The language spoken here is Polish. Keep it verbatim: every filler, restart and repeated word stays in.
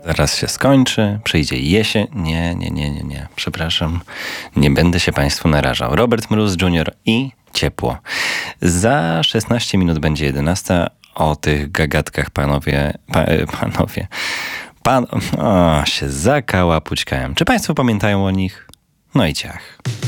Zaraz się skończy, przyjdzie jesień. Nie, nie, nie, nie, nie. Przepraszam, nie będę się Państwu narażał. Robert Mróz junior i ciepło. Za szesnaście minut będzie jedenasta. O tych gagatkach panowie, pa, panowie, pan, o, się zakałapućkałem. Czy Państwo pamiętają o nich? No i ciach.